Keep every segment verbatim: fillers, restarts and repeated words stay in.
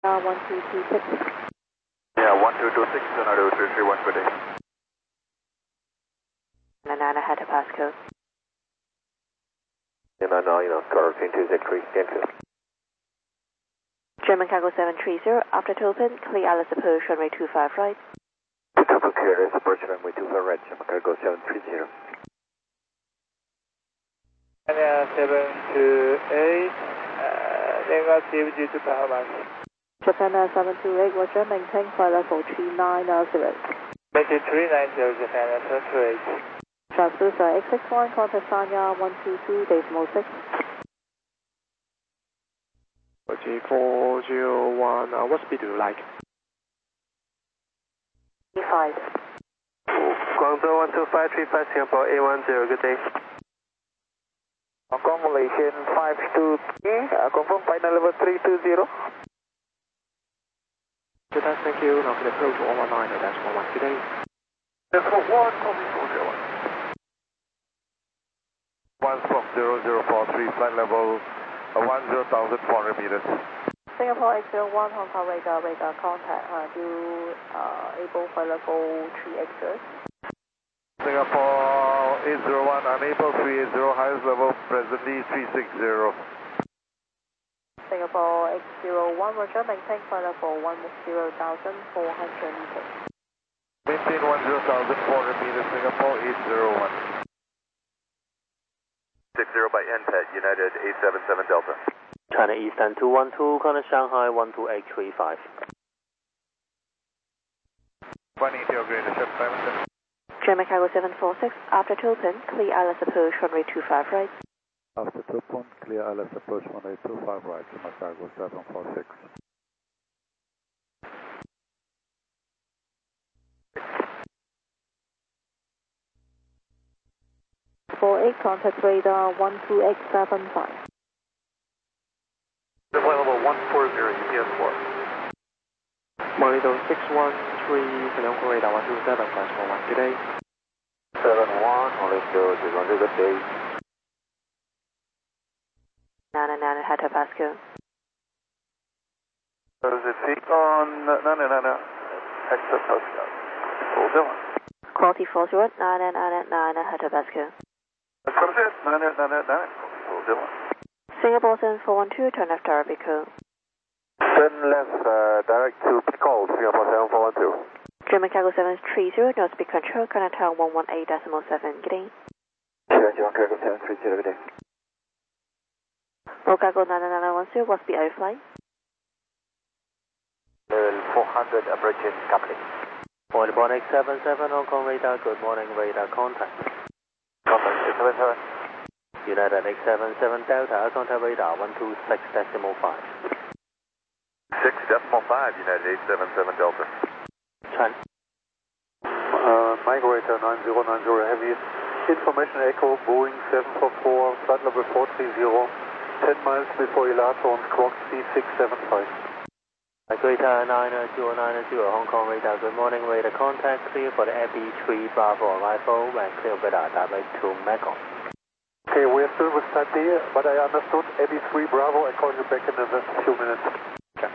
Uh, one two two six. Yeah, one two two six, Tornado three three one, good day. Nana had a passcode. And I know, you know, car two two six three, stand two. German Cargo seven three zero, after open, clear Alice approach runway two five right. Topo clear, there's approach runway two five right, German Cargo seven three zero. Ania seven two eight, uh, negative due to power loss. Japan Air seven two eight, Roger, maintain flight level three nine zero. Maintain three nine zero, Japan Air seven two eight. Transducer X six one, contact Sanya one two two, decimal six. G four zero one, uh, what speed do you like? E five. Guangzhou one two five three five, Singapore A one zero, good day. Hong Kong Malaysian five two three, uh, confirm final level three two zero. Good day, thank you. Now can approach one one nine, that's one one, good day. Decimal one, copy four zero one. One from zero zero four three, flight level uh, one zero thousand four hundred meters. Singapore X zero one, Hong Kong radar, radar contact, uh, do uh, able flight level three exit. Singapore eight zero one, unable three eight zero, highest level presently three six zero. Singapore X zero one, Roger, maintain flight level one zero thousand four hundred meters. Maintain one zero thousand four hundred meters, Singapore eight zero one. six zero by N P E T, United eight seven seven Delta. China Eastern two one two, contact Shanghai one two eight three five. one eighty or greater, ship time. German Cargo seven four six, after open, clear Alice approach runway two five right. After Tupon, clear Alice approach runway two five right, German Cargo seven four six. four eight, contact radar one two eight seven five. Flight level one four zero, U P S four. Monitor six one three, Hong Kong radar one two seven, that's one one, good day. seven one, let's go to Roger, good day. Nana Nana had a passcode. What does it see? On, no, no, no, no. Exit postcode. Full zero. Quality four zero, Nana Nana Nana had a passcode. That's what it is. nine eight nine eight nine. Full zero. Singapore seven four one two, turn left Arabico. Turn left, uh, direct to call Singapore seven four one two. German Cargo seven three zero, no speed control, connect tower one one eight decimal seven, good day. Sure, German Cargo seven three zero, good day. Roll Cargo nine nine one zero, what speed are you flying? Level four hundred, approaching company. Point one eight seven seven, Hong Kong radar, good morning, radar contact. Contact eight seven seven. United eight seven seven Delta, contact radar one two six decimal five. six decimal five, United eight seven seven Delta. China. Uh, migrator nine zero nine zero, heavy information echo, Boeing seven four four, flight level four three zero, ten miles before Ilato on squawk C six seven five. Migrator nine zero nine zero, Hong Kong radar, good morning, radar contact, clear for the F B three Bravo arrival, and clear radar direct to Macon. Okay, we're still with Type D, but I understood A B three Bravo. I call you back in a few minutes. Okay.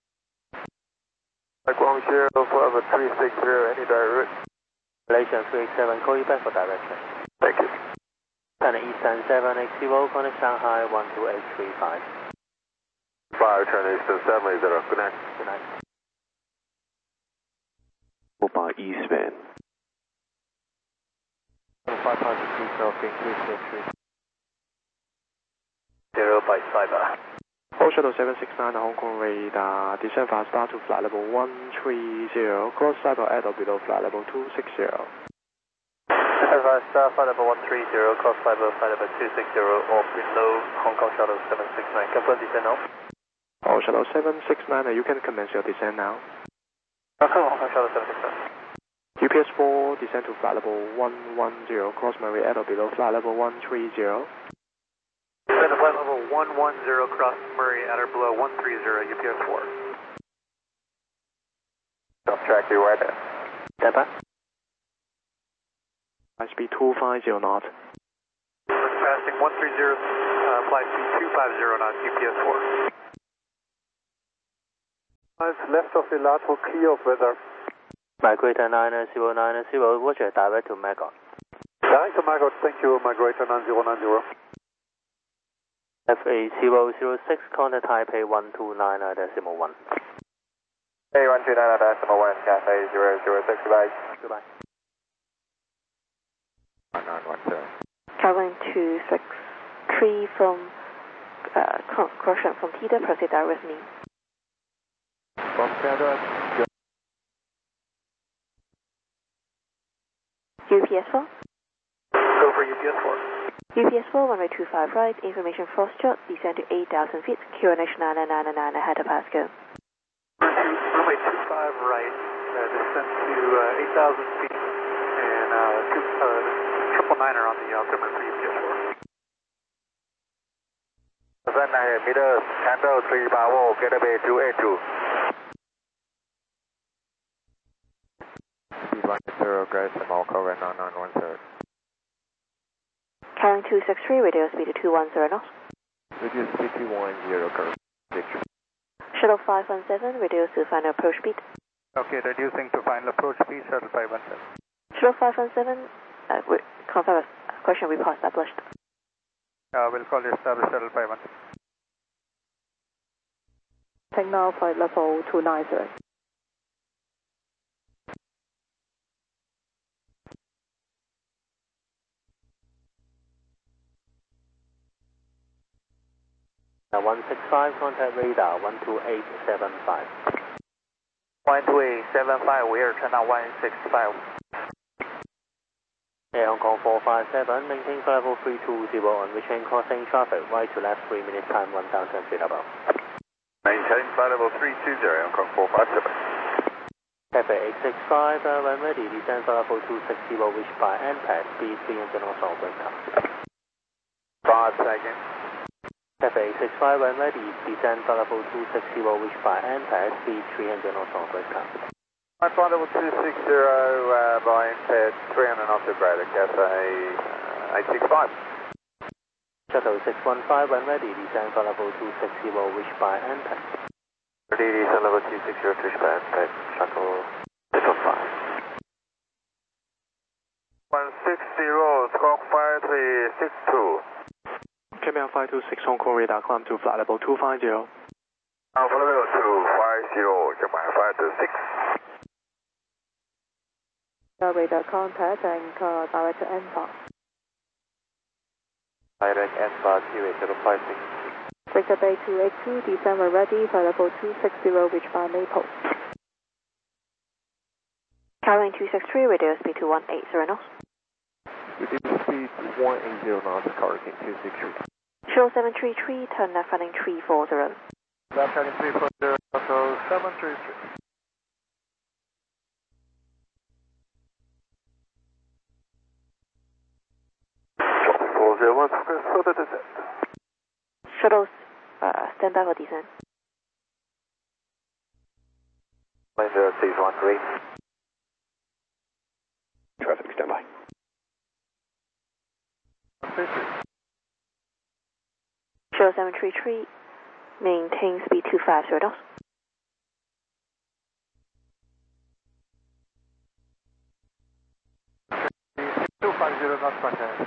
Guangzhou Forever three six zero, any direct route? Malaysian three eight seven, call you back for direction. Thank you. China Eastern seven eight zero, contact Shanghai one two eight three five. Fire, China Eastern seven eight zero, good night. Good night. Mobile Eastman. five hundred feet of increase entry. Zero by cyber. Hold shuttle seven six nine, Hong Kong radar, descend fast start to flight level one three zero, cross cyber at or below flight level two six zero. Descend fast start flight level one three zero, cross cyber flight level two six zero or below Hong Kong shuttle seven six nine. Confirm descent now. Hold shuttle seven six nine, you can commence your descent now. Confirm Hong Kong shuttle seven six nine. U P S four, descend to flight level one one zero, cross Murray at or below flight level one three zero. Descend to flight level one one zero, cross Murray at or below one three zero, U P S four. Stop track, you right there. Stand by. High speed two five zero knots. Passing one three zero, uh, flight speed two five zero knots, U P S four. Left of Elato, clear of weather. Migrator nine zero nine zero, Roger, direct to Maggot. Direct to Maggot, thank you, Migrator nine zero nine zero. F A zero zero six, contact Taipei one two nine decimal one. Hey, one two nine decimal one, Cathay zero zero six, goodbye. Goodbye. one nine one zero. Covering two six three from uh, correction from T D A, proceed direct with me. From Canada. U P S four? Go for U P S four. U P S four, runway two five right, information Foxtrot, descend to eight thousand feet, Q N H nine nine nine nine ahead of Pasco. Runway two five right, uh, descend to uh, eight thousand feet, and uh, two, uh, triple niner on the altimeter for U P S four. seven nine meters, handle three Bravo, getaway two eight two. Speed one zero, guys, small cover nine nine one zero. Carrying two six three, radio speed to two one zero knots. Radio speed two one zero, curve picture. Shuttle five one seven, radio to final approach speed. Okay, reducing to final approach speed, shuttle five one seven. Shuttle five one seven, uh, confirm a question report established. Uh, we'll call you established shuttle five one seven. Signal flight level two nine zero. one six five, contact radar one two eight seven five. one two eight seven five, we are channel one six five. Air Hong Kong four five seven, maintain flight level three two zero on reaching crossing traffic, right to left three minutes time one thousand feet above. Maintain flight level three two zero, Hong Kong four five seven. Cafe eight six five, uh, when ready, descend flight level two six zero, reach by N P A D, speed three hundred knots on breakout. five seconds. Cafe eight six five, when ready, descend flight level two six zero, reach by N P A D, speed three hundred knots on breakout. My flight level two six zero, uh, by N P A D, three hundred knots of greater, Cathay uh, eight six five. Shuttle six one five, when ready, descend flight level two six zero, reach by N P A D. Ready, descend level two six zero, reach by N P A D, shuttle six one five. one six zero, squawk five three six two. K B L five two six, Hong Kong radar, climb to flight level two five zero. Alpha level two five zero, K B L five two six. Radar contact and uh, direct to N F A. Direct N F A, Q eight zero five six. Victor Bay two eight two, descend when ready, flight level two six zero, reach by Maple. Carrying two six three, radio speed to one eight zero knots. Reduce speed one eight zero knots, correcting two six three. Shuttle seven three three, turn left running three four zero. Left heading three four zero, so seven three three. four zero one, progress further descent. Shuttle uh, stand by for descent. Plane zero six one three. Traffic standby. Shuttle seven three three, maintain speed two five zero knots. two five zero knots, contact.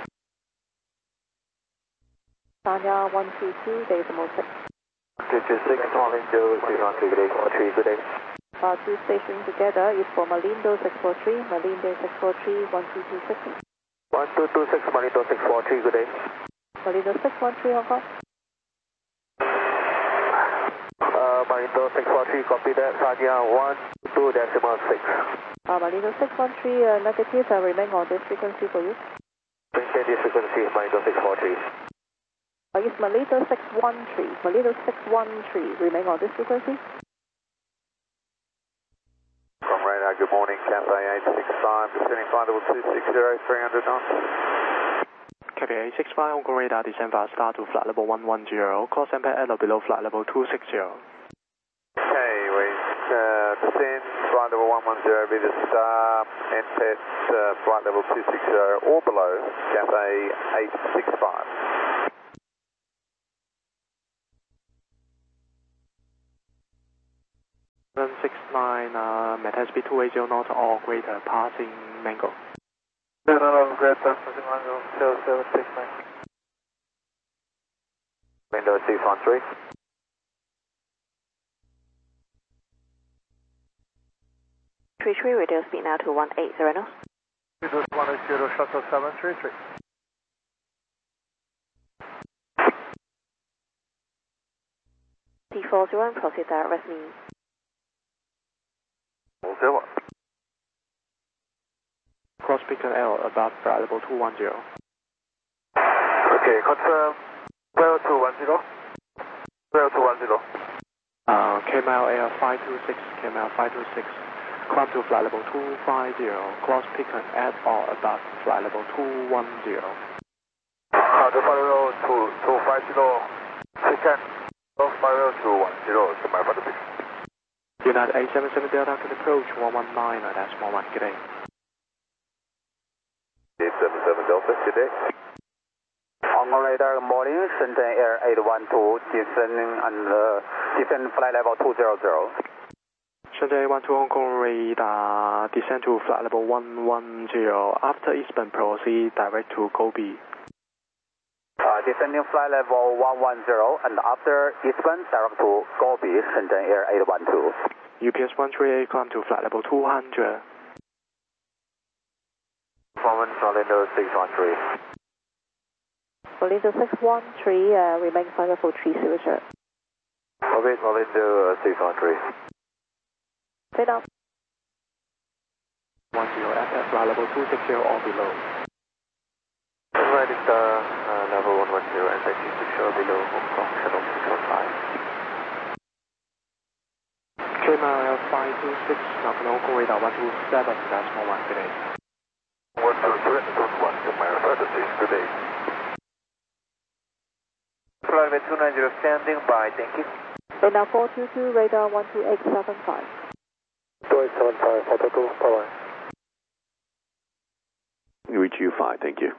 Sanya one two two, decimal six. two two six, one zero six one three, good day, four three, good day. Our two stations together is for Malindo six four three, Malindo six four three, one two two six. one two two six, Malindo six four three, good day. Malindo six one three, Hong Kong. Uh, Malindo six four three, copy that, Sanya one two decimal six. Uh, Malindo six one three, uh, negative, uh, remain on this frequency for you. Maintain this frequency, Malindo six four three. Uh, it's Malindo six one three, Malindo six one three, remain on this frequency. From radar, good morning, Cathay eight six five, descending flight level two six zero, three hundred knots. K B L eight six five, Hong Kong radar, descend fast start to flight level one one zero, cross N P A D below flight level two six zero. Okay, we uh, descend flight level one one zero, be the star, N P A D uh, flight level two six zero or below, Cathay eight six five. seven six nine, uh, maintain speed two eighty knots or greater, passing Mango. No, no, no, greater, passing Mango, zero seven six nine. Window six one three. three three, radio speed now to one eighty knots. Windows one eighty, shuttle seven three three. T four zero one, proceed direct with me. zero. Cross Beacon L above flight level two one zero. Okay, confirm. zero two one zero. zero two one zero. Uh, K M L Air five two six, K M L five two six. Climb to flight level two five zero. Cross Beacon at or above flight level two one zero. Uh, the flight level two two five zero. Second. Flight level two one zero. So my flight level. United eight seven seven Delta can approach one one nine, that's one one, good day. eight seven seven Delta, good day. On radar, good morning, Shenzhen Air eight one two, descending and uh, descend flight level two hundred. Shenzhen eight one two Hong Kong radar, descend to flight level one one zero. After eastbound, proceed direct to Gobi. Uh, descending flight level one one zero and after eastbound, direct to Gobi, Shenzhen Air eight one two. U P S one three eight, climb to flight level two hundred. Performance Orlando six one three. Orlando six one three, uh, remain flight level three zero zero. Okay, Orlando six one three. Stay down. one zero F F, flight level two six zero or below. Right is the uh, level one one zero and two six zero below Hong Kong shuttle six one five. K M L five two six, now Hong Kong radar one two seven, that's one one, good day. one two seven, one to my flight six, good day. Flight level two nine zero standing by, thank you. Radar four two two, radar one two eight seven five. two eight seven five, Hotel two, bye bye. Reach you five, thank you.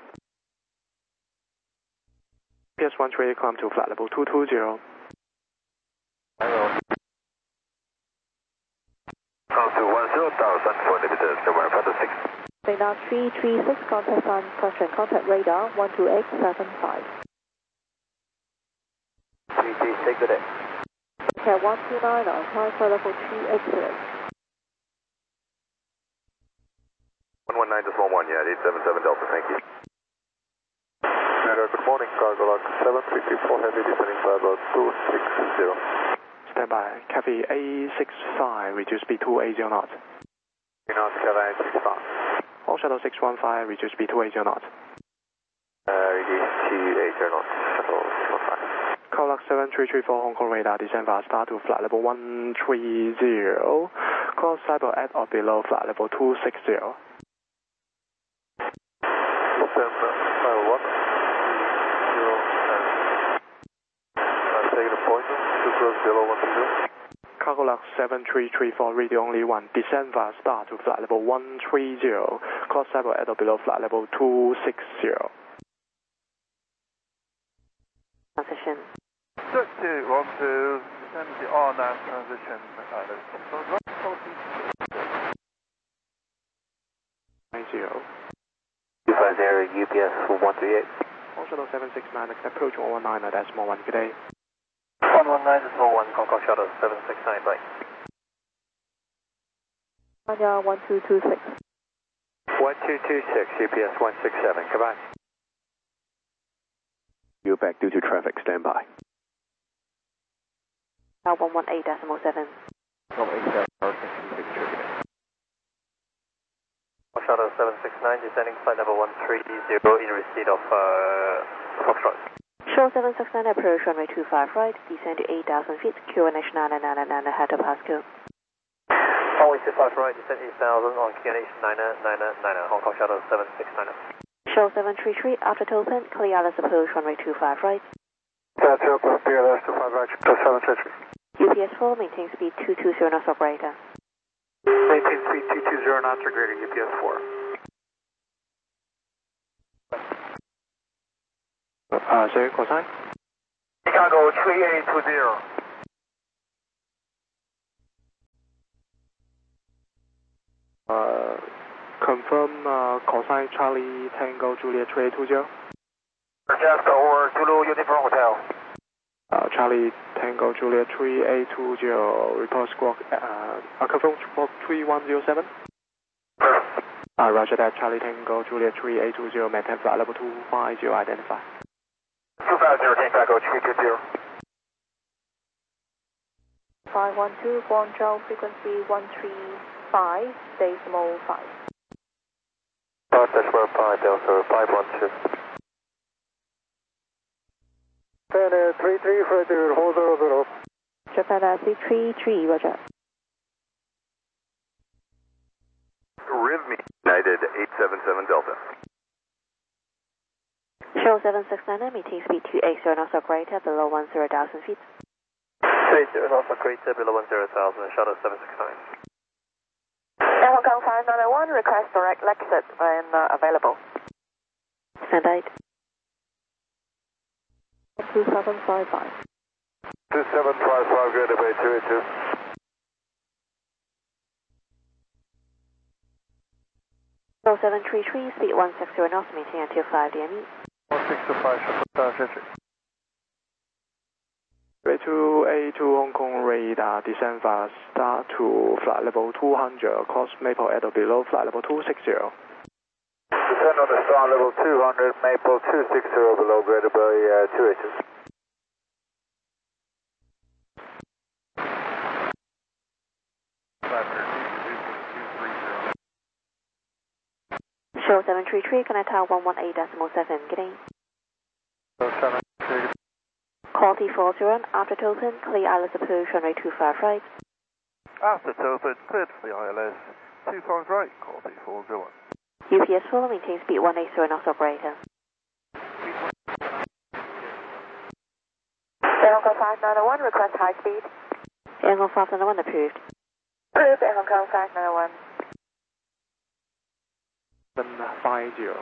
U P S one three eight, climb to flight level two two zero. Hello. Come to one zero thousand for Limited, the one five six. Radar three three six, contact sign, question, contact radar one two eight seven five. three three six, good day. Okay, one two nine, on flight level three eight zero. one one nine, just one one, yeah, eight seven seven Delta, thank you. Good morning, cargo log seven three three four, heavy descending flight level two six zero. Stand by, Cathay A six five, reduce speed two eighty knots. Knots, Cathay A six five. All shuttle six one five, reduce speed two eighty knots. Uh, reduce two eighty knots, shuttle six one five. Call seven three three four Hong Kong radar, descend via star to flight level one three zero. Cross cyber at or below flight level two six zero. Descend flight one zero and uh, take the point to cross below one zero. Cargo log seven three three four, radio only one, descend via star to flight level one three zero. Cross cyber at or below flight level two six zero. Transition. thirty, one two, descend the R nine transition. So right policy. nine zero. two five zero, U P S one three eight. All shuttle seven six nine, approach one one nine, that's one one, good day. one one nine, just one, Hong Kong shuttle seven six nine, bye. Radar one two two six. one two two six, U P S one six seven, goodbye. You're back due to traffic, stand by. Now one one eight decimal seven. one eight seven, shuttle seven six nine, descending flight level one three zero in receipt of uh, Foxtrot. Show seven six nine, approach runway two five right, descend to eight thousand feet, Q N H nine nine nine nine, head to Pasco. Runway two five right, descend eight thousand on Q N H nine nine nine, Hong Kong shuttle seven six nine. Show seven three three, after open, clear Alice approach runway two five right. That's open, P L S two five right, seven three three. U P S four, maintain speed two two zero knots operator. Maintain speed two two zero knots or greater, U P S four. Uh, sorry, call sign? Chicago three eight two zero. Uh, confirm uh, cosine Charlie Tango Juliet three eight two zero. Just over Zulu Uniform Hotel. Uh, Charlie Tango Juliet three eight two zero, report squawk, uh, uh, confirm squawk three one zero seven. Uh, roger that, Charlie Tango Juliet three eight two zero, maintain flight level two five zero, identify. two five zero, Tango three two zero. five one two, Guangzhou, frequency one three five, decimal five. Five decimal five, Delta five one two. Japan Air three three five zero, hold zero zero. Japan Air three three three, roger. Rivme United eight seven seven Delta. Show seven six nine, meeting speed two eight zero knots or greater, below one zero thousand feet. two eight zero knots or greater, below one zero thousand, shuttle seven six nine. Hong Kong five nine one, request direct exit when uh, available. Stand eight. two seven five five. two seven five five, good to two eight two. Show seven three three, speed one six zero knots, meeting until five D M E. one six two five, shuttle three two eight two Hong Kong radar, descend fast, start to flight level two hundred, cross Maple Edo below flight level two six zero. Descend on the star level two hundred, Maple two six zero below, Greater Bay uh, two eight two. Show seven three three, connect tower one one eight decimal seven, get in. Call T four zero, after open, clear I L S approach runway two five right. After open, cleared for the I L S, two five right, call T four zero. U P S four, maintain speed one eight zero knots or greater. Hong Kong five nine one, request high speed. Hong Kong five nine one approved. Approved, Hong Kong five nine one. seven five zero.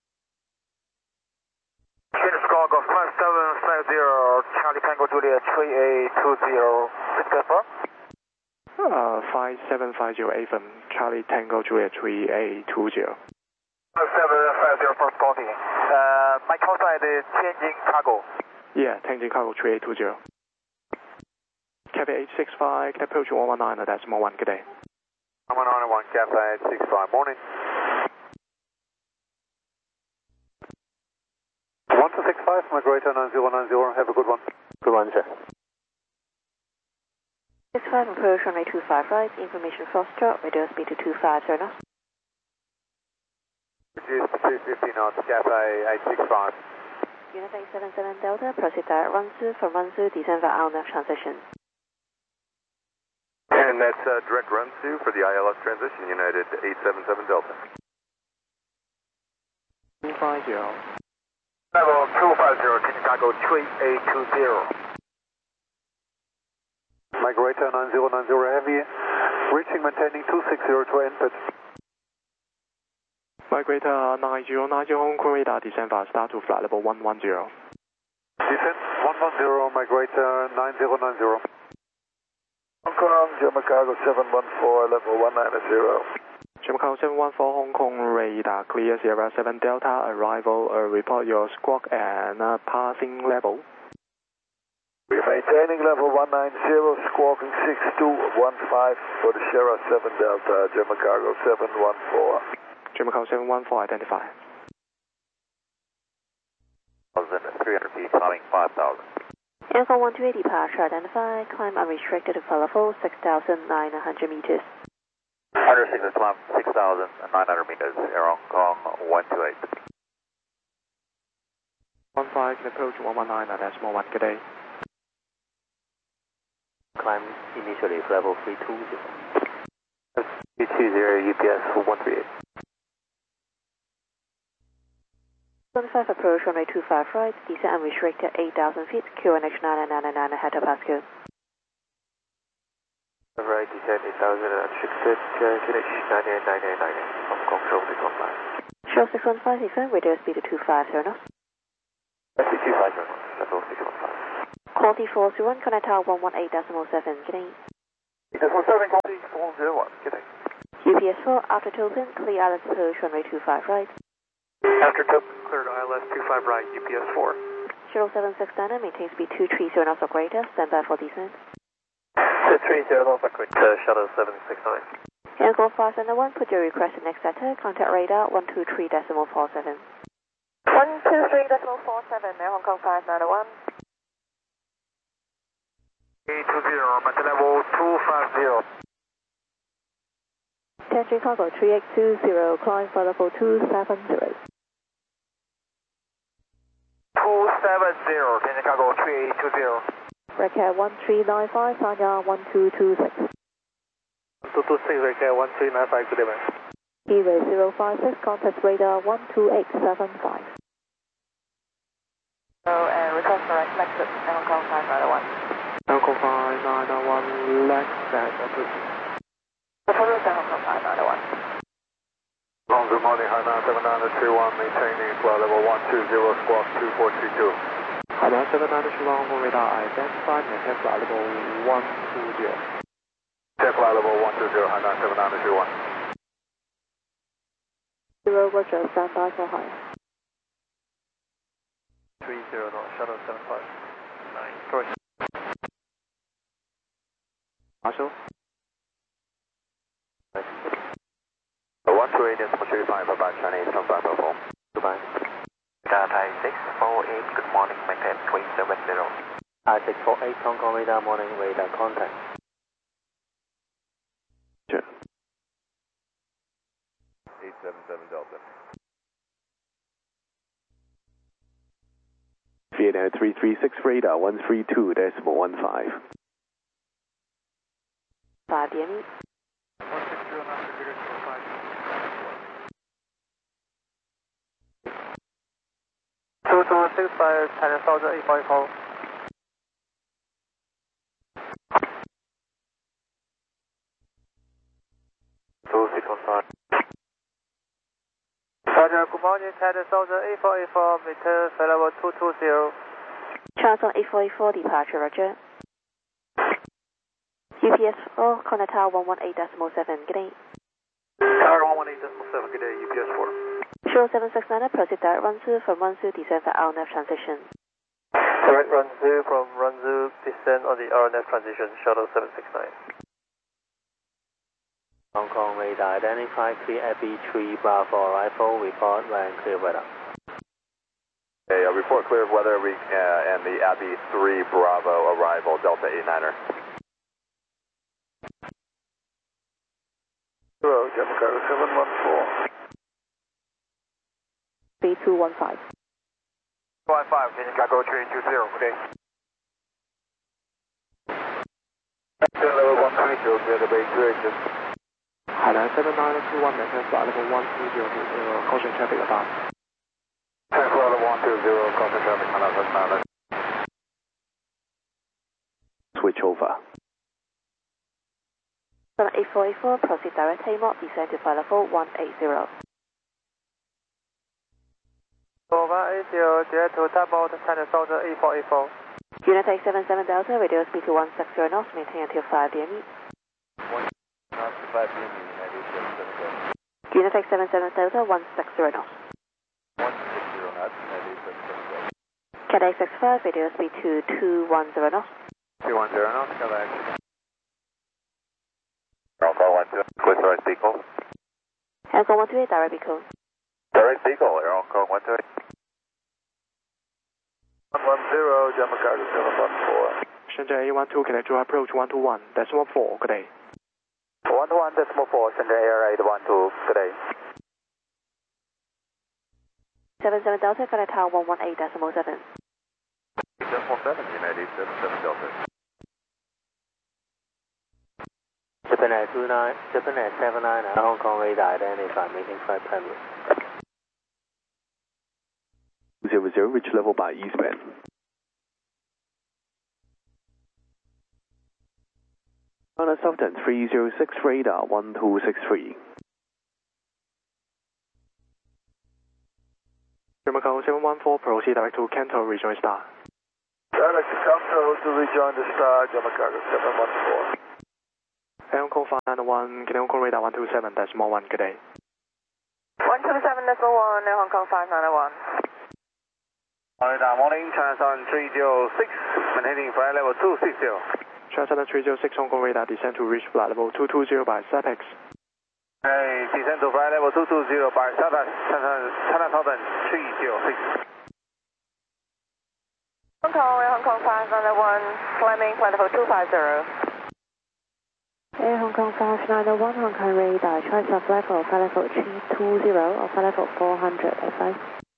Finish score Golf five seven five zero, Charlie Tango Juliet three eight two zero. Please confirm. Uh, five seven five zero, A F M, Charlie Tango Juliet three eight two zero. five seven five zero, first copy. Uh, my call sign is Tianjin Cargo. Yeah, Tianjin Cargo three eight two zero. Cathay eight six five, can approach one one nine, decimal one, good day. one one nine one, Cathay eight six five, morning. one two six five, migrator nine zero nine zero, have a good one. Good one, sir. six five approach runway two five right, information Foster, radio speed to two five zero knots. Reduce to two fifty knots, Cathay eight six five. Unit eight seven seven Delta, proceed direct run through, from run through, descend via L N F transition. And that's uh, direct run to for the I L S transition, United eight seven seven Delta. two five zero. Level two five zero, Tianjin Cargo three eight two zero. Migrator nine zero nine zero heavy, reaching maintaining two six zero to input. Migrator nine zero nine zero Hong Kong radar, descend fast, start to flight level one one zero. Descent one one zero, migrator nine zero nine zero. Hong Kong, German Cargo seven one four, level one nine zero. German Cargo seven one four Hong Kong radar, clear Sierra seven Delta, arrival, uh, report your squawk and uh, passing level. We're maintaining level one nine zero, squawking six two one five for the Sierra seven Delta, German Cargo seven one four. German Cargo seven one four, identify. three hundred feet, climbing five thousand. Aircon one two eight departure, identify, climb unrestricted to level six thousand nine hundred meters. one hundred six, climb six thousand nine hundred meters, Air Hong Kong one two eight. one five, can approach one one nine, decimal one, good day. Climb initially level three two zero. three two zero, U P S one three eight. one five approach runway two five right, descend unrestricted eight thousand feet, Q N H nine nine nine nine, head to Pascal. Right, descend eight thousand unrestricted, Q N H nine nine nine nine, Hong Kong show six one five. Show six one five, defend, radio speed to two five zero knots. That's two five zero knots, level six one five. Call T four zero one, connect tower one one eight decimal seven, get in. Decimal seven, call T four zero one, get in. U P S four, after token, clear I L S approach runway two five right. After token, cleared I L S two five right, U P S four. Shuttle seven six nine, maintain speed two three zero knots or greater, stand by for descent. two three zero knots or greater, Shuttle seven six nine. Aircall five seven one, put your request in next letter, contact radar one two three decimal four seven. one two three decimal four seven, Air Hong Kong five nine one. eight two zero, maintain level two five zero. ten Chicago three eight two zero, climb for level two seven zero. two seven zero, ten Chicago three eight two zero. Record one three nine five, Sanya one two two six. two two six, record one three nine five, good evening. Keyway zero five six, contact radar one two eight seven five. So, uh, request direct Lexus, Hong Kong five nine one. Hong Kong five nine one, Lexus, approach. Approach Hong Kong five nine one. Long, good morning, Hainan seven nine two one, maintaining flight level one two zero, squawk two four three two. Hainan seven nine two one, Hong Kong radar identified, maintain flight level one two zero. Check flight level one two zero, Hainan seven nine two one. Zero, Roger, stand by for high. three zero knots, Shuttle seven five nine. Correct. Marshal. one two eight decimal three five, about Chinese from five oh four. Goodbye. Thai six four eight, good morning, maintain three seven zero. I six four eight, Hong Kong radar, morning radar contact. Sure. eight seven seven Delta. Vietnam three three six radar one three two decimal one five. five D M E. one six zero nine, repeated for five. two two six five, China Southern eight five four. two six one five. Roger, good morning, China Southern eight four eight four, maintain flight level two two zero. Charleston eight four eight four, departure, Roger. U P S four, contact tower one one eight decimal seven, good day. Tower one one eight decimal seven, good day, U P S four. Shuttle seven six nine, proceed direct Runzu from Runzu, descend for R N F transition. Direct Runzu from Runzu, descend on the R N F transition, Shuttle seven six nine. Hong Kong radar, identify clear Abbey three Bravo arrival, report when clear weather. Okay, uh, report clear of weather we, uh, and the Abbey three Bravo arrival, Delta eight niner. Zero, Jumbo Cargo seven one four. three two one five. five five, Chicago three eight two zero, good day. Level one three zero, clear the base direction. Hainan seven nine two one, maintain flight level one two zero, uh, caution traffic about. Check flight level one two zero, caution traffic, Hainan seven nine. Switch over. eight four eight four, proceed direct T M O, descend to flight level one eight zero. one eight zero, direct to Tabo, China Southern eight four eight four. United seven seven Delta, radio speed to one six zero knots, maintain until five D M E. five D M E, United seven seven Delta. United seven seven Delta, one six zero knots. one six zero knots, United seven seven Delta. Cathay six five, radio speed to two one zero knots. two one zero knots, Cathay. Hong Kong one two, quick direct vehicle. Hong Kong one two eight, direct vehicle. Direct vehicle, Air Hong Kong one two eight. one one zero, Jumbo Cargo seven one four. Shenzhen eight one two, connect to approach one two one, decimal four, good day. one two one decimal four, Shenzhen Air eight one two, good day. seven seven Delta, connect tower one one eight decimal seven. Decimal seven, United seven seven Delta. Japan Air two nine, Japan Air seven nine, Hong Kong radar, identify meeting flight plan. zero zero, reach level by eastbound. On a Southern three zero six radar one two six three. German seven one four, proceed direct to Kanto, rejoin star. Direct to Kanto to rejoin the star, Jumbo Cargo seven one four. Air Hong Kong five nine one, Kilo Hong Kong radar one two seven decimal one, good day. one two seven decimal one, Air Hong Kong five nine one. Radar morning, China seven three zero six, maintaining flight level two six zero. China seven three zero six, Hong Kong radar descend to reach flight level two two zero by SAPEX. Hey, descend to flight level two two zero by SAPEX, China seven three zero six. Hong Kong, Air Hong Kong five nine one, climbing flight level two five zero. Air Hong Kong five nine one, Hong Kong radar, choice of level, flight level three two zero or flight level four hundred at five.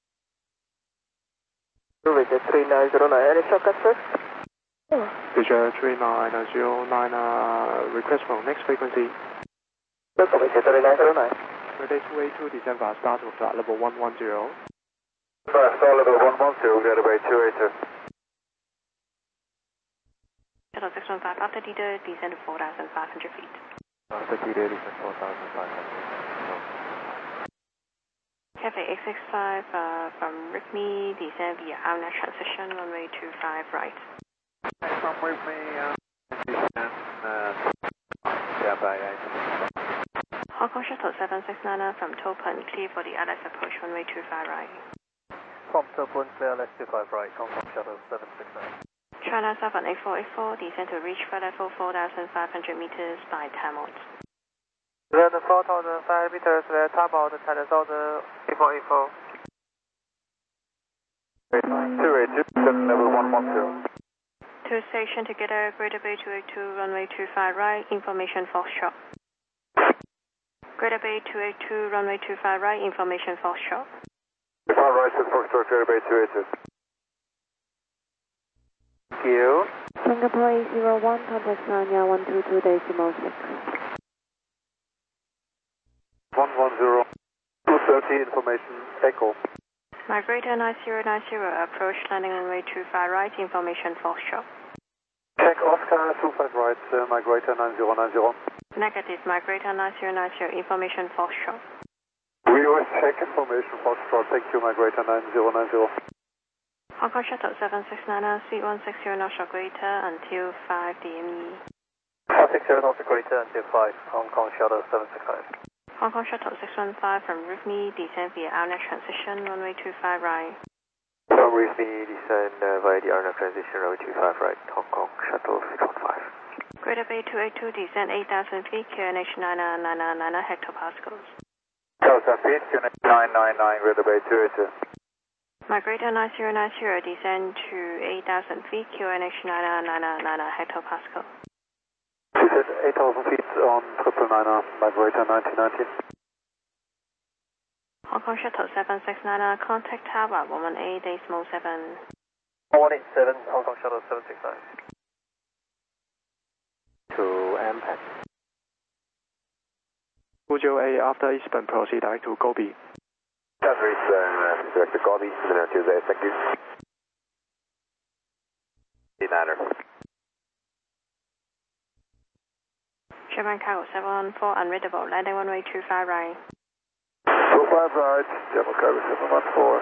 Richard three nine zero nine, any shortcut first? Richard three nine zero nine, uh, request from next frequency. Richard three nine zero nine. Mayday two eight two, descend via start with flight level one one zero. Start level one one zero, get away two eight two. Shuttle six one five, after D D, descend to four thousand five hundred feet. After D D, descend four thousand five hundred. Cafe X six five uh, from Rhythmy, descend via Alna transition, runway two five right. From Rhythmy, uh, descend, uh, yeah, bye, guys. Hong Kong Shuttle seven six nine from Topan, clear for the L S approach, runway two five right. From Topan, clear L S two five right, Hong Kong Shuttle seven six nine. China seven eight four eight four, descend to reach flight level four thousand five hundred meters by Tamot. Then four thousand five hundred meters, the top of the China seven eight four eight four. two eight two, descend level one one zero. Two station together, Greater Bay two eight two, runway two five right, information Foxtrot. Greater Bay two eight two, runway two five right, information Foxtrot. two five right, Foxtrot, Greater Bay two eight two. Thank you. Singapore eight zero one, contact Nanya one two two decimal six. one one zero, two thirty, information, echo. Migrator nine zero nine zero, approach landing runway two five right, information Foxtrot. Check Oscar two five right, uh, Migrator nine zero nine zero. Negative, Migrator nine zero nine zero, information Foxtrot. We will check information, Foxtrot, thank you, Migrator nine zero nine zero. Hong Kong Shuttle seven six nine, Suite one six zero North Greater until five D M E. one six zero North Greater until five, Hong Kong Shuttle seven six nine. Hong Kong Shuttle six one five from Rhythmy, descend via Alna transition, runway two five right. From Rhythmy, descend uh, via the Arna transition, runway two five right, Hong Kong Shuttle six one five. Greater Bay two eight two, descend eight thousand feet, Q N H nine nine nine nine hectopascals. one thousand feet, Q N H nine nine nine, Greater Bay two eight two. Migrator nine zero nine zero, descend to eight thousand feet, Q N H nine nine nine nine hectopascal. Descend eight thousand feet on triple niner, Migrator nineteen nineteen. Hong Kong Shuttle seven six nine, contact tower one one eight decimal seven. one eight seven, Hong Kong Shuttle seven six nine. To M P A C. two zero eight, after eastbound, proceed direct to Gobi. That's return, uh, direct to Gobi, Minute Tuesday, thank you. niner. Sherman Cargo seven one four, unreadable, landing runway two five right. two five right, Sherman Cargo seven one four.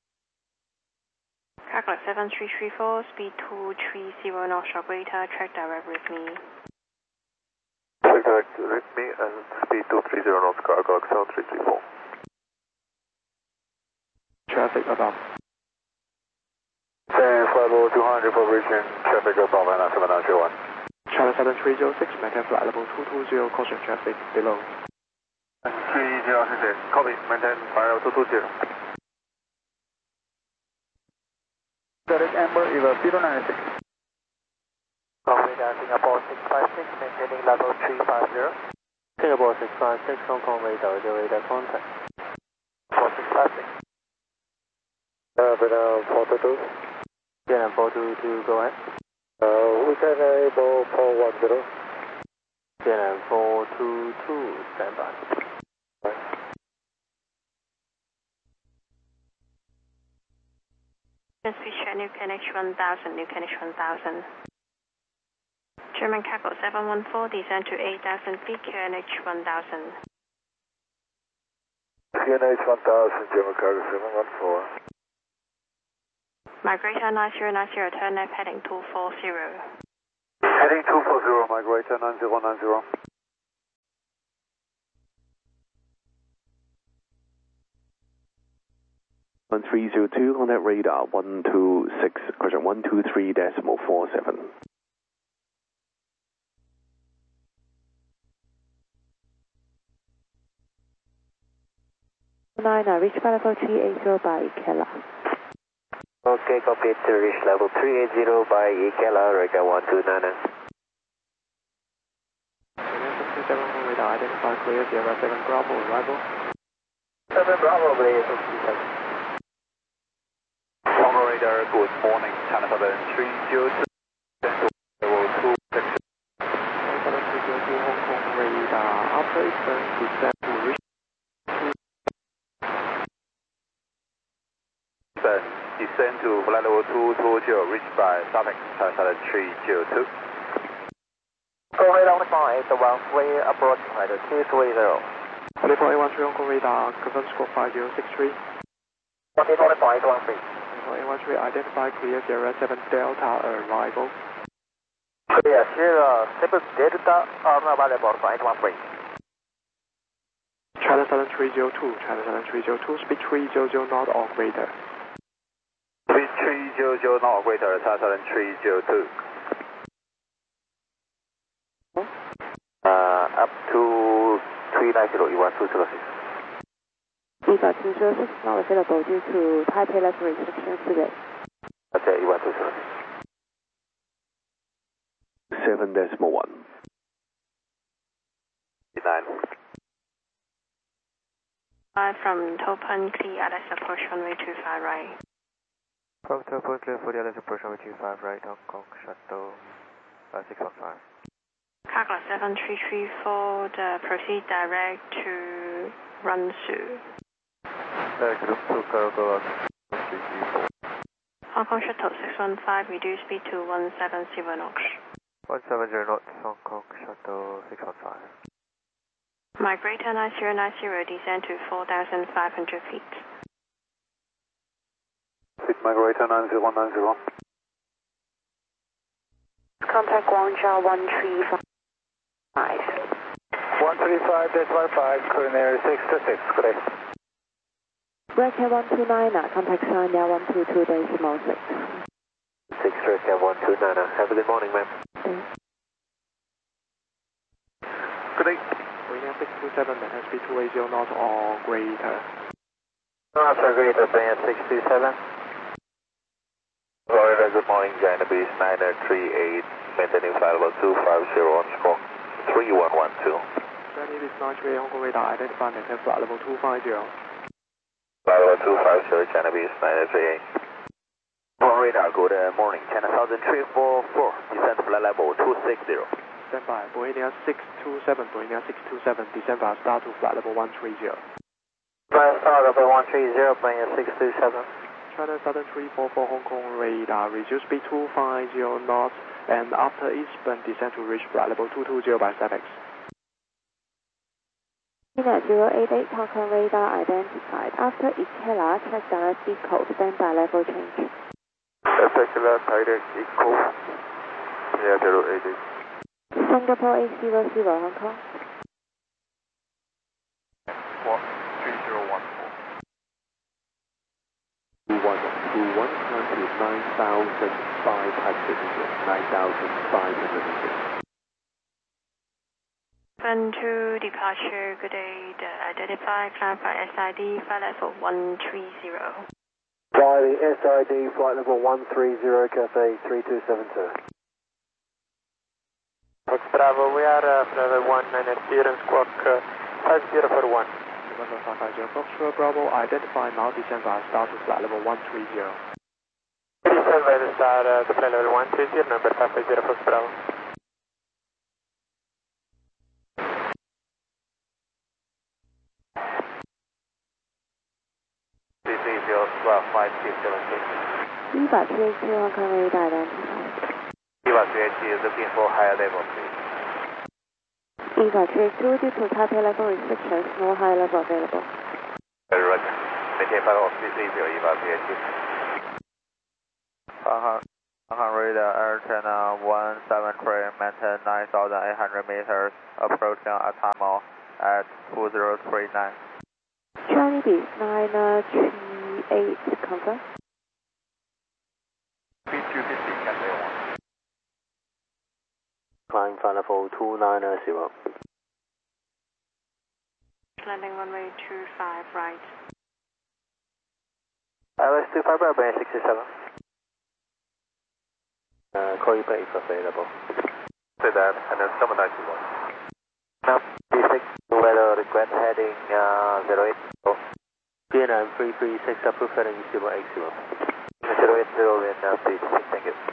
Cargo seven three three four, speed two three zero North Shore Greater, track direct with me. Track direct with me and speed two three zero North Cargo, seven three three four. Traffic above. Same flight level two hundred for reaching traffic above and seven nine zero one. China seven three zero six, maintain flight level two two zero, caution traffic below. three zero six, copy, maintain flight level two two zero. Direct Amber, Eva zero nine six. Copy that, Singapore six five six, maintaining level three five zero. Singapore six five six, Hong Kong radar, the radar contact. four six five six. Uh, Vietnam four two two. Vietnam four two two, go ahead. Uh, we can enable four one zero. Vietnam four two two, stand by. Speed check, New K N H one thousand, New K N H one thousand. German Cargo seven one four, descend to eight thousand feet, Q N H one thousand. Q N H one thousand, German Cargo seven one four. Migrator nine zero nine zero, turn left heading two four zero. Heading two four zero, Migrator nine zero nine zero. one three zero two, contact radar one two six, correction, one two three decimal four seven. nine, uh, reach flight level three eighty by Ikela. Okay, copy to reach level three eighty by Ikela, radar one two nine. six two seven on radar, identify clear, Sierra seven Bravo, arrival. seven Bravo, clear, six two seven. Congo radar, good morning, China Southern three zero two, level two six. China Southern three zero two, Hong Kong radar, after Eastern descent to reach descend to flight level two two zero, reached by Suffix, China Southern three zero two. Go radar one five, the one way approaching flight two three zero. twenty-four A one three Hong Kong radar, confirm squawk five zero six three. twenty-four A one three. twenty-four A one three, identify clear, Sierra seven Delta, arrival. Clear, Sierra seven Delta, on available flight one three. China Southern three zero two, China Southern three zero two, speed three hundred knot or greater. Speed three hundred knot or greater, China Southern three zero two. Uh, up to three ninety, you want two zero six. Eva two zero six not available due to Taipei level restrictions today. Okay, you want two zero six. seven decimal one. nine. Five from Topan, clear, Alice approach runway two five right. From Topan, clear for the Alice approach runway two five right, Hong Kong, shuttle uh, six one five. Cargo seven three three four, the proceed direct to Runsu. Direct to Cargo seven three three four. Hong Kong shuttle six one five, reduce speed to one seven zero knots. one seven zero knots, Hong Kong shuttle six one five. Migrator nine zero nine zero, descend to four thousand five hundred feet. Speed migrator nine zero nine zero. Contact Guangzhou one three five. one three five decimal five, coronary six two six, good day. Breaker one two nine, uh, contact China one two two decimal six. six Breaker one two nine, have a good morning, ma'am. Good day. Korean six two seven, S P two eighty knot or greater. After greater, band six two seven. Florida, good morning, China Beach nine three eight, maintaining flight level two five zero on squawk three one one two. China Beach nine three eight, Hong Kong radar, identify maintain flight level two five zero. Flight level two five zero, China Beach nine three eight. Hong Kong radar, good morning, China Southern three four four, descend flight level two six zero. Stand by, Bohemia six two seven, Bohemia six two seven, descend by start to flight level one three zero. Flight start level one three zero, Bohemia six two seven. China Southern three four four, Hong Kong radar, reduce speed two five zero knots, and after eastbound descend to reach flight level two two zero by Suffix. China zero eight eight, Hong Kong radar identified. After Ikela, check direct eco, standby level change. Particular direct eco, yeah, zero eight eight. Singapore eight zero zero, Hong Kong. three zero one four. one two one, climb to nine thousand five hundred meters, nine thousand five hundred meters. Fund to departure, good day, the identify, clarify S I D, flight level one three zero. Fly the S I D flight level one three zero, Cathay three two seven two. Fox Bravo, we are uh, level one and clearance squawk uh, five zero four one. November five five zero, Foxtrot Bravo, identify now descend by start to flight level one three zero. Descend by the start uh, to flight level one three zero, number five five zero, Fox Bravo. three three zero, twelve five two seven six. Eva two eight two, Hong Kong radar identified. Eva three eight two is looking for higher level, please. Eva two eight two, due to Taipei level restrictions, no high level available. Very right. Maintain flight level three three zero, Eva three eight two. Hong Kong radar, Air China one seven three, maintain nine thousand eight hundred meters, approaching Atamo at two zero three nine. Charlie Beach nine three eight, confirm. Speed two fifty, Cathay one. Climb flight level two nine zero. Landing runway two five right. L S two five Bravo sixty-seven. Uh, call you back if available. Say that, and then seven nine two one. Now, D six, weather request heading uh, zero eight zero. V N M three three six, approved heading zero eight zero. zero eight zero in uh, speed, thank you.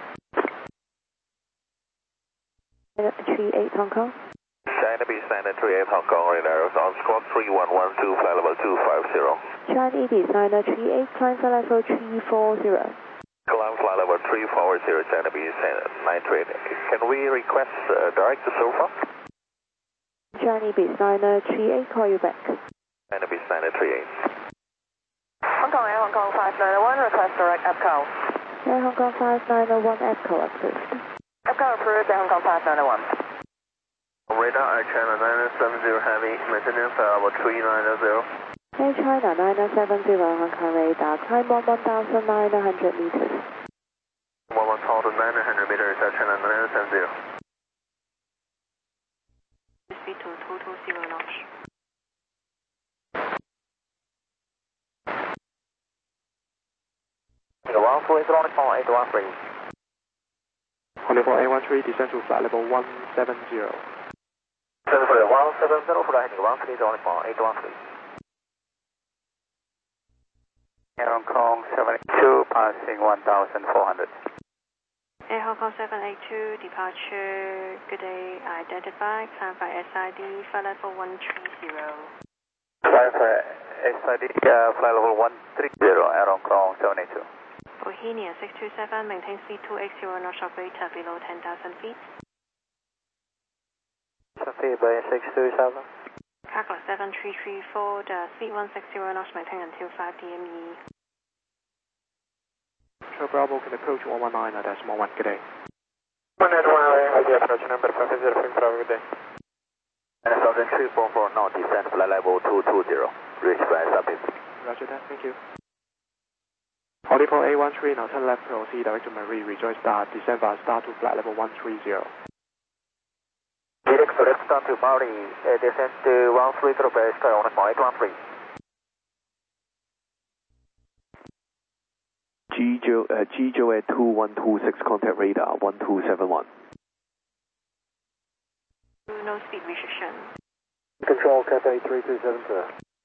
three eight Hong Kong. China B Standard three eight Hong Kong radar is on squawk three one one two, flight level two five zero. China E B Standard three eight, climb flight level three four zero. Climb flight level three four zero, China B Standard nine three eight. Can we request uh, direct to Sofa? China E B Standard three eight, call you back. China B Standard three eight. Hong Kong Air Hong Kong five nine zero one, request direct E P C O. Air Hong Kong five nine zero one, E P C O approved. E P C O approved, Air Hong Kong five nine zero one. Radar Air China nine seven zero Heavy, maintenance flight level three nine zero. Air China nine seven zero, Hong Kong radar, climb on one thousand nine hundred meters. one thousand nine hundred meters, Air China nine seven zero. Speed to two two zero knots. one four eight one four eight one three. Holding for A one three, descend to flight level one seven zero. seven zero one seven zero, flight heading one three zero four eight one three. Air Hong Kong seven eight two, passing one thousand four hundred. Air Hong Kong seven eight two, departure, good day, identify, climb by S I D, flight level one three zero. Climb by S I D, uh, flight level one three zero, Air Hong Kong seven eight two. Bohemia six two seven, maintain speed two eight zero knots, operator below ten thousand feet. Sophia Bay six two seven. Cargo seven three three four, the speed one six zero knots, maintain until five D M E. Sure, Bravo can approach one one nine, that's one one, good day. one eight one, I will approach number five zero five, Bravo, good day. And Southern three four four, now descend flight level two two zero. Reach by Sapit. Roger that, thank you. Holding for A one three, now turn left, proceed direct to Marie, rejoin start, descend via start to flight level one three zero. Direct direct down to Maui, uh, descend to one three zero, base sky on eight one three. G J O, uh, G J O at two one two six, contact radar one two seven one. No speed restriction. Control Cathay three two seven two.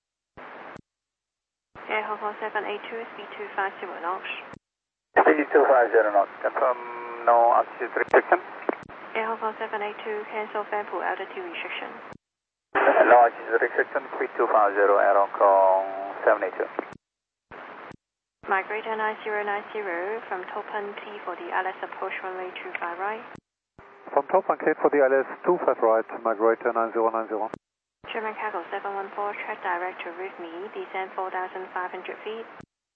Air Hong Kong seven eight two, speed two five zero knots. Speed two five zero knots, confirm no altitude restriction. Air Hong Kong seven eight two, cancel Fanpool altitude restriction. No altitude restriction, speed two five zero, Air Hong Kong seven eight two. Migrator nine zero nine zero from Topan T for the L S approach runway two five right. From Topan Cape for the L S two five right, Migrator nine zero nine zero. German Cargo seven one four, track direct to Rhythmy, descend four thousand five hundred feet.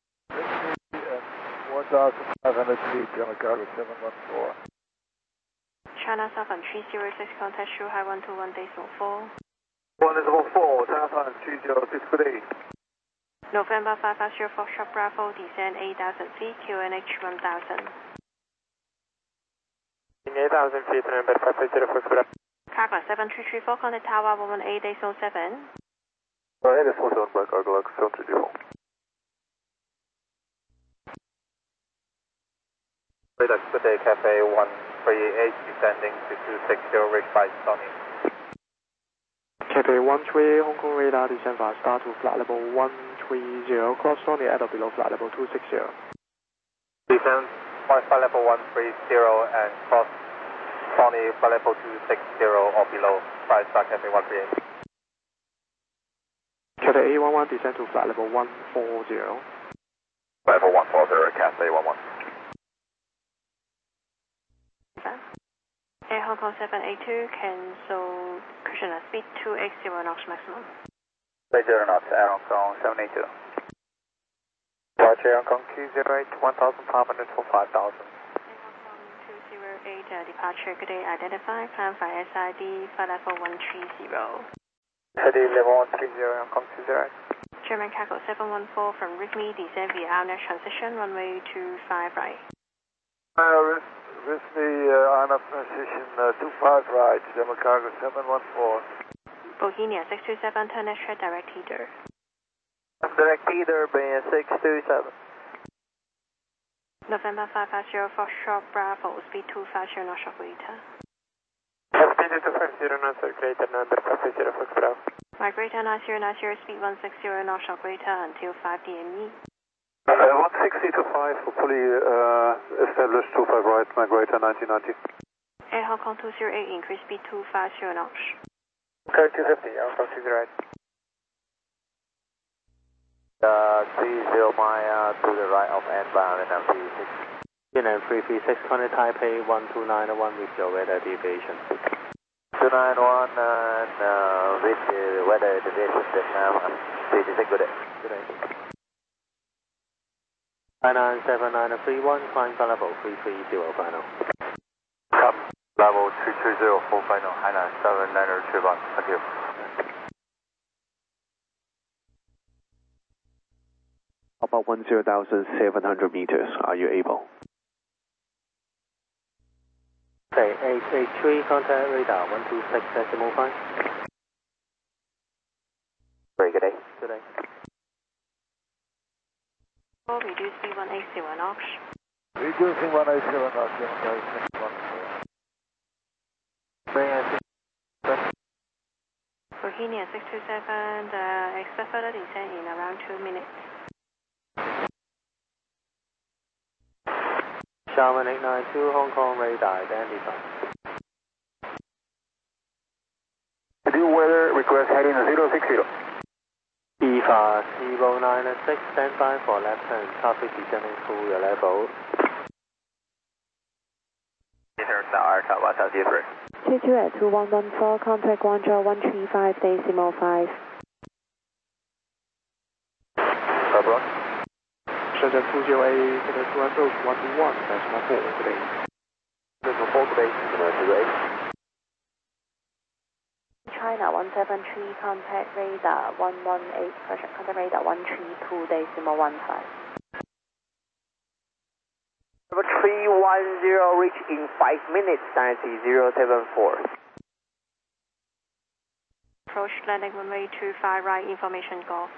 one thousand five hundred feet, German Cargo seven one four. China Southern three zero six, contact Shanghai one two one, Decimal four. one zero four, Southern three zero six, good day. November five five zero four, Shop Bravo, descend eight thousand feet, Q N H one thousand. eight thousand feet, number five zero four, Bravo. Cargo seven three three four, contact Tower one one eight, Decimal seven. Go ahead, it's also on by Cargo seven three zero. Radar, good day, Cafe one three eight, descending to two six zero, reach by Sony. Cafe one three, Hong Kong radar, descend via start to flight level one three zero, cross Sony at or below flight level two six zero. Descend flight level one three zero and cross Sony flight level two six zero or below, flight start Cafe one three eight. Cafe A one one, descend to flight level one four zero. Level one four zero, Cafe one one. Air Hong Kong seven eight two, cancel cushion at speed two eight zero knots maximum. eight zero knots, Air Hong Kong seven eight two. Watch Air Hong Kong two zero eight, one thousand five hundred for five thousand. Air Hong Kong two zero eight, uh, departure, good day, identify, climb by S I D, flight level one three zero. S I D level one three zero, Hong Kong two zero eight. German Cargo seven one four from Rigme, descend via Alness transition, runway two five right. Uh, Rigme, uh, Alness transition, uh, two five right, German Cargo seven one four. Bohemia six two seven, turn left track, direct heater. Direct heater, Bohemia six two seven. November five five zero, Foxtrot Bravo, speed two five zero, knots of greater. Speed two five zero, knots of greater, number five five zero, Fox Bravo. Migrator nine zero nine zero, speed one six zero, knots of greater until five D M E. Uh, one six zero five, fully uh, established two five right, migrator nineteen ninety. Air Hong Kong two zero eight, increase speed two five zero knots. Okay, two fifty, Hong Kong two zero eight. Uh, three zero mile to the right of N-bound and M T six. Union three three six, contact Taipei one two nine one with your weather deviation. two nine one and uh, with the weather deviation Vietnam, three six, good day. Good day. nine nine seven nine three one, climb flight level three three zero final. Up, level three three zero, full final, Hainan seven nine three one, thank you. About ten thousand seven hundred meters, are you able? Okay, eight eight three, contact radar one two six decimal five. Very good day. Good day. Reduce speed one eight zero knots. Reducing one eight zero knots, German Cargo six one four. Bohemia six two seven, uh, expect further descent in around two minutes. Sharman eight nine two, Hong Kong radar identified. New weather request heading zero six zero. E V A zero nine six, stand by for left turn, traffic descending through your level. two two at two one one four, contact Guangzhou one three five decimal five. Copy. 深圳 two zero eight, to the two approach one two one, decimal four, good day. Decimal four, good day, zero eight. China one seven three, contact radar one one eight, correction, contact radar one three two decimal one five. Number three one zero, reach in five minutes, ninety zero seven four. Approach landing runway two five right, information golf.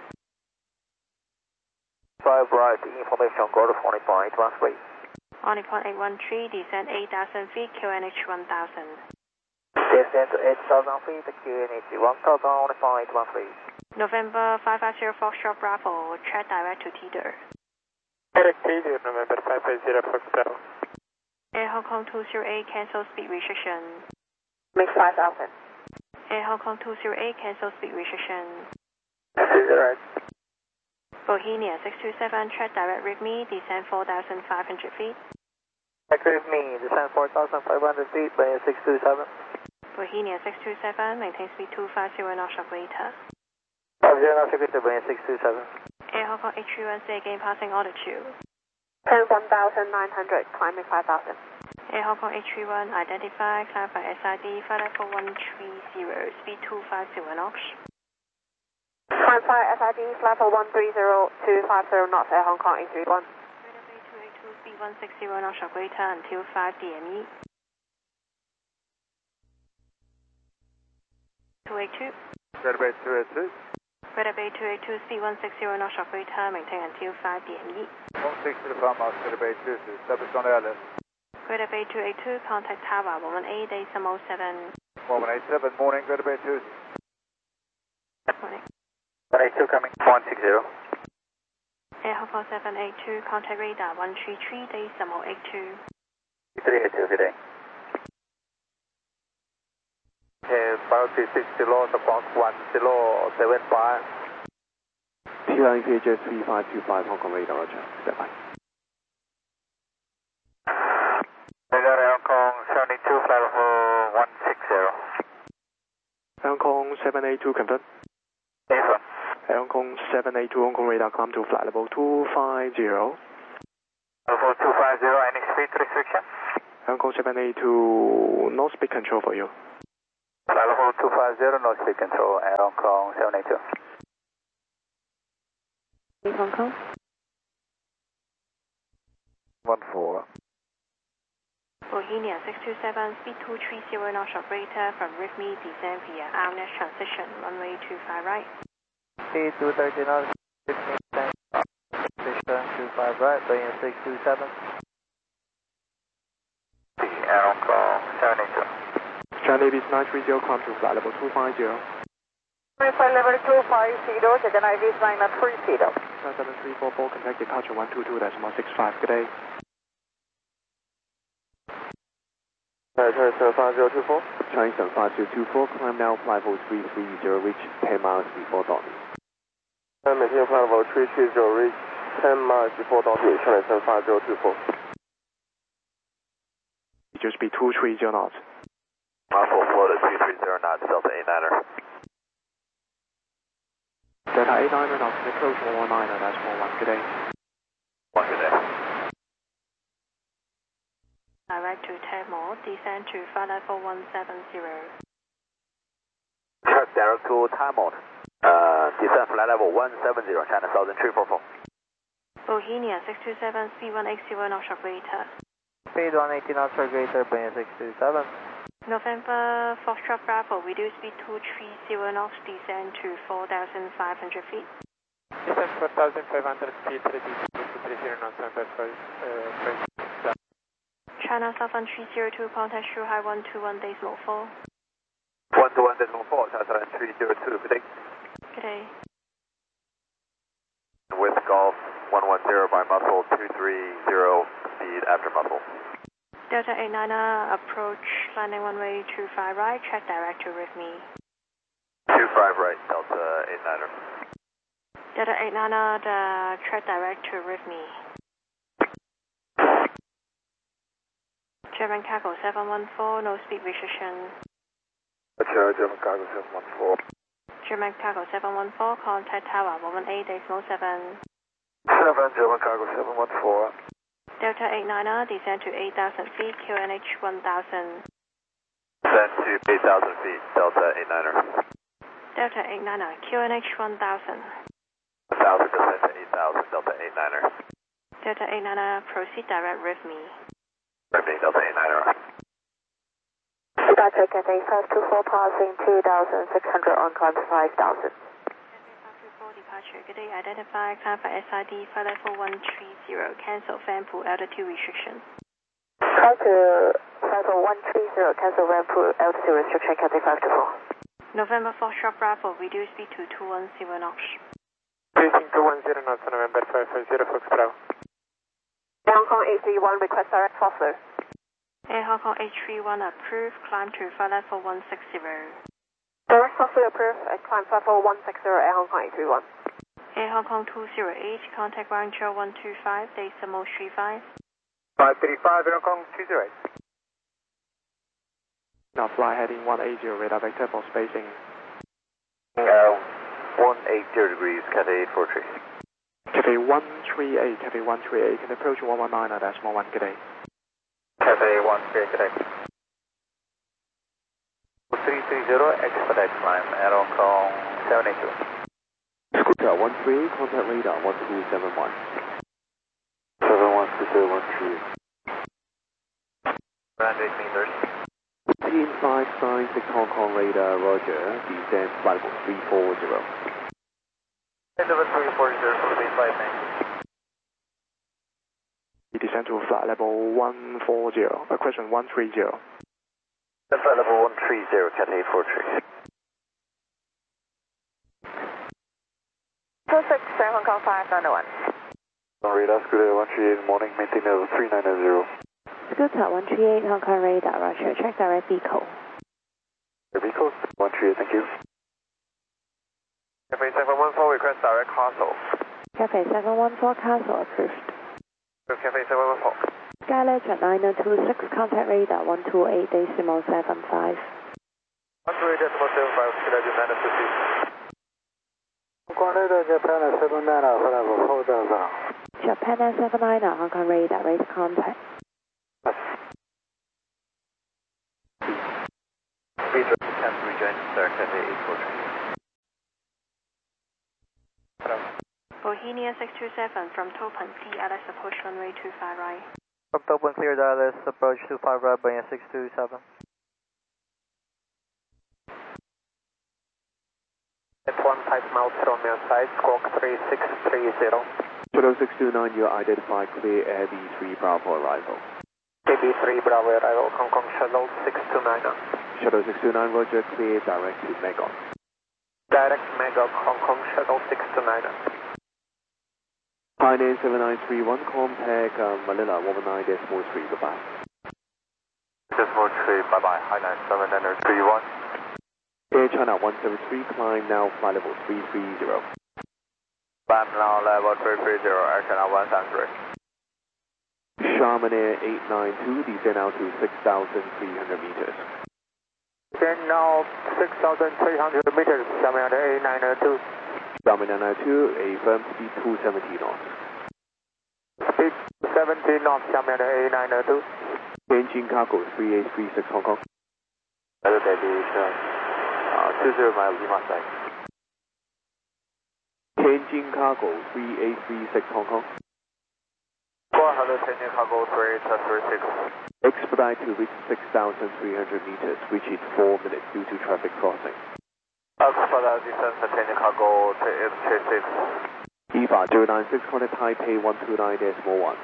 five right, information golf, only point one three. Only point eight one three, descend eight thousand feet, Q N H one thousand. Descend to eight thousand feet, Q N H one thousand, only point one three. November five five zero, Foxtrot Bravo, track direct to Teeter. Direct Teeter, November five five zero, Fox Bravo. Air Hong Kong two zero eight, cancel speed restriction. Make five thousand. Air Hong Kong two zero eight, cancel speed restriction. two zero eight. Bohemia six two seven, track direct Rigme, descend four thousand five hundred feet. Direct Rigme, descend four thousand five hundred feet, by six two seven. Bohemia six two seven, maintain speed two five zero knots of greater. five zero knots of greater, by six two seven. Air Hong Kong H three one, say again, passing altitude. ten one thousand nine hundred, climbing five thousand. Air Hong Kong H three one, identify, climb by S I D, flight level one three zero, speed two five zero knots. Climb by S I D, level one three zero two five zero knots, Air Hong Kong H three one. Radar Bay two eight two, speed one six zero knots or greater until five D M E. two eight two. Radar Bay two eight two. Radar Bay two eight two, speed one six zero knots or greater, maintain until five D M E. one six to the front mask, Radar Bay two two, establish on airlift. Radar Bay two eight two, contact tower one one eight decimal seven. one one eight seven, morning, Radar Bay two. Morning. one eight two coming, one six zero. Air Hong Kong seven eight two, contact radar one three three decimal eight two. three eight two, good day. Okay, five three six zero, support one zero seven five. T nine K J three five two five, Hong Kong radar, roger, step by. Radar Hong Kong seventy-two, flight level one six zero. Hong Kong seven eight two, confirm. Yes, sir. Hong Kong seven eight two, Hong Kong radar, climb to flight level two five zero. Level two five zero, any speed restriction? Hong Kong seven eight two, no speed control for you. Flight level two five zero, no speed control, Air Hong Kong seven eight two. Hong Kong. one four. Bohemia six two seven, speed two three zero knots operator from RIFME, descend via R N S transition, runway two five right. Speed two thirty knots, transition two five right, Bohemia six two seven. Air Hong Kong seven eight two. Charlie Beach nine three zero, climb to flight level two five zero. Flight level two five zero, Japan I V nine three zero. seven three four four, contact departure one two two decimal six five, good day. Charlie seven five zero two four. Charlie seven five zero two four, climb now flight level three three zero, reach ten miles before docking. Maintain flight level three three zero, reach ten miles before docking, Charlie seven five zero two four. Just be two three zero knots. Muffle floated two three zero knots, Delta eight niner. Delta eight niner knots, approach one one niner, that's one one, good day. One good day. Direct to Tamil, descend to flight level one seven zero. Check direct to Tamil. Uh, descend flight level one seven zero, China Southern three four four. Bohemia six two seven, speed one eighty knots operator. Speed one eighty knots operator, Bohemia six two seven. November Foxtrot Bravo, reduce speed two three zero knots, descend to four thousand five hundred feet. Descend four thousand five hundred feet, reduce speed to three zero knots, and that's uh, China Southern three zero two, contact Shuhai one two one decimal four. one two one decimal four, China Southern three zero two, good day. Good day. With Golf one one zero by muscle two three zero, speed after muscle. Delta eight niner, approach landing runway two five right, check direct to RIFME. two five right, Delta eight niner. Delta eight niner, the check direct to RIFME. German Cargo seven one four, no speed restriction. Sure, German Cargo seven one four. German Cargo seven one four, contact Tower one one eight decimal seven. seven, German Cargo seven one four. Delta eight niner, descend to eight thousand feet, Q N H one thousand. Descend to eight thousand feet, Delta eight niner. Delta eight niner, Q N H one thousand. one thousand, descend to eight thousand, Delta eight niner. Delta eight niner, proceed direct RIFME. RIFME, Delta eight niner. Departure Cathay five two four, passing two thousand six hundred on climb five thousand. Departure, good day, identify, climb for S I D, flight level one three zero, cancel fan pool altitude restriction. Try to flight level one three zero, cancel fan pool altitude restriction, Cathay five two four. November Foxtrot Bravo, reduce speed to two one zero knots. Reducing two one zero knots, November five five zero, Fox Bravo. Hong Kong eight three one, request direct Foster. Air Hong Kong eight three one approved, climb to flight level one six zero. Direct Foster approved, at climb flight level one six zero, Air Hong Kong eight three one. Air Hong Kong two zero eight, contact ground control one two five, decimal three five. five three five, Air Hong Kong two zero eight. Now fly heading one eighty, radar vector for spacing. Uh, one eighty degrees, Cathay eight four three. Cathay one three eight, Cathay one three eight, can approach one one niner, decimal one, good day. Cathay one three eight, good day. three three zero, expedite climb, Air Hong Kong seven eight two. Scooter one three eight, contact radar one two seven one. seven one two zero one three. Ground eight meters. Team five nine six Hong Kong radar, roger, descend flight level three four zero. Level three four zero, complete flight, thanks. You descend to flight level one four zero, uh, question one three zero. Flight level one three zero, Cathay eight four three. two six, Air Hong Kong five nine one. On radar, Scooter one three eight, morning, maintain level three nine zero. Scooter one three eight, Hong Kong radar, roger, check direct Beacon. Beacon, one three eight, thank you. Cathay seven one four, request direct Castle. Cathay seven one four, Castle approved. Cathay seven one four. Skyledger nine two six, contact radar one two eight decimal seven five. one two eight decimal seven five, Skyledger nine two six. Radar Japan seven nine, flight level four thousand. Japan seven nine, Hong Kong radar, raise contact. Please attempt to rejoin Star Cathay eight four three. Bohemia six two seven from Topan, T L S approach runway two five right. From Topan, clear T L S approach two five right, Bohemia six two seven. At one type mouth from your side, squawk three six three zero. Shuttle six two nine, you identify clear Air B three Bravo arrival. A B three Bravo arrival, Hong Kong Shuttle six two nine. Shuttle six two nine, roger, clear direct to Magog. Direct Magog, Hong Kong Shuttle six two nine. Pioneer seven nine three one, contact uh, Manila one nine decimal three, goodbye. Decimal three, bye bye, High nine seven nine three one. Air China one seven three, climb now, flight level three three zero. Climb now, level three three zero, Air China one seven three. Charman Air eight nine two, descend now to six thousand three hundred meters. Descend now six thousand three hundred meters, Charman Air eight nine two. Charman nine nine two, a firm speed two seventy knots. Speed seventy knots, Charman Air eight nine two. Tianjin cargo three eight three six Hong Kong. Hello, deviation. Uh, two zero miles, Lima side. Tianjin cargo three eight three six Hong Kong. four hundred Tianjin cargo three eight three six. Expedite to reach six thousand three hundred meters, which is four minutes due to traffic crossing. Expedite descent to Tianjin cargo three eight three six. E V A zero nine six, contact Taipei one two nine decimal one.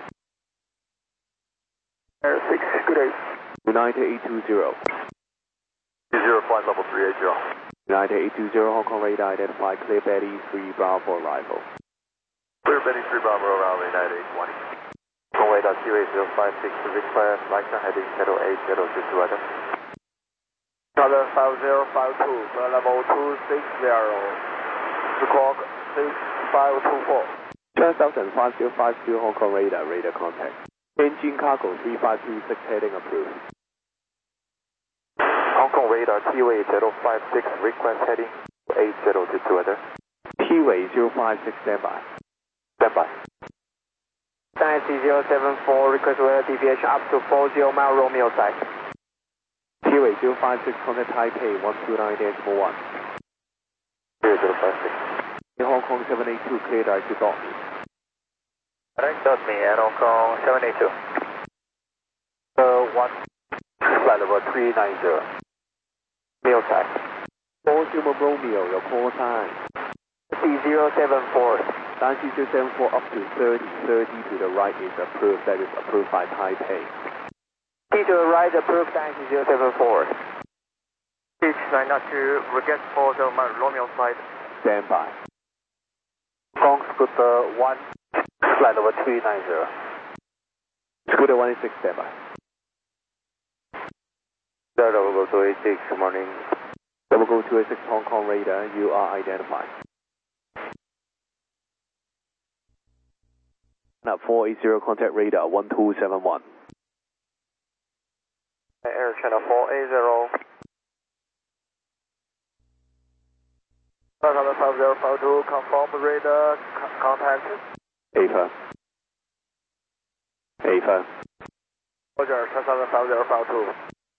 Air six, good day. United eight two zero. Zero flight level three eight zero. United eight two zero, Hong Kong radar identify clear Betty three Bravo arrival. Clear Betty three Bravo arrival, United eight twenty. Hong Kong radar Q eight zero five six, request flight heading zero eight zero six weather. Color five zero five two, flight level two six zero. Squawk six five two four. Turn south and five zero five two, Hong Kong radar, radar contact. Engine cargo three five two six, heading approved. Hong Kong radar T W A zero five six, request heading eight zero two weather. T W A zero five six, standby. Standby. Taxi zero seven four, request weather deviation up to forty mile Romeo side. T W A zero five six, contact Taipei one two nine decimal one. zero five six. Hong Kong seven eight two, clear direct to dot me. Direct dot me at Hong Kong seven eight two. Uh, one. Flight level three nine zero. Meal side. four Zero Romeo, your call sign. C zero seven four. Taxi zero seven four up to thirty, thirty to the right is approved, that is approved by Taipei. T to the right, approved Taxi zero seven four. H nine two, request for the Romeo side. Standby. Hong Kong Scooter one, flight level three nine zero. Scooter one eight six, standby. Double go two eight six, good morning. Double go two eight six, Hong Kong radar, you are identified. Now four eight zero, contact radar one two seven one. Air China four eight zero. Color five zero five two, confirm radar contact. A firm. A firm. Roger, five zero five two.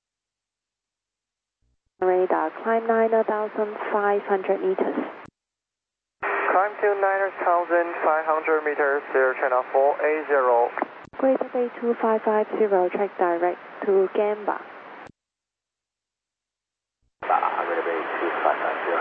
Radar, climb nine thousand five hundred meters. Climb to nine thousand five hundred meters, Air China four eight zero. Greater Bay two five five zero, track direct to Gamba. Ah, Greater Bay two five five zero.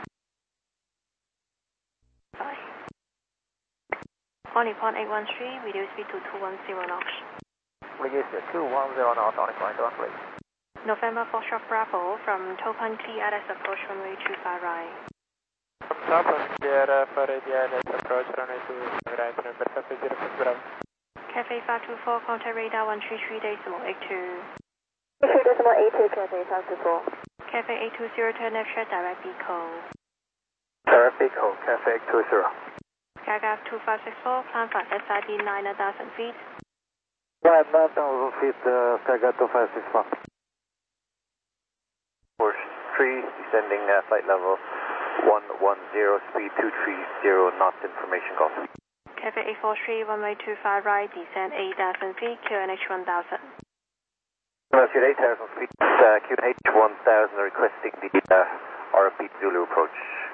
On report eight one three, reduce speed to two one zero knots. Reduce to two one zero knots, on point one three. November Foxtrot Bravo from Topan T L S approach runway two five right. From Topan T L S approach runway two five right, number five zero six Bravo. Cafe five two four, contact radar one three three decimal eight two. three decimal eight two, Cafe five two four. Cafe eight two zero, turn left short direct Pico. Direct Pico, Cafe eight two zero. Gaga two five six four, climb from S I D nine thousand feet. nine thousand feet, uh, Gaga two five six four. Course three, descending uh, flight level one one zero, speed two three zero knots, information call. Cafe eight four three, runway two five right, descend eight thousand feet, Q N H one thousand. Q eight thousand feet, uh, Q N H one thousand requesting the uh, R P Zulu approach.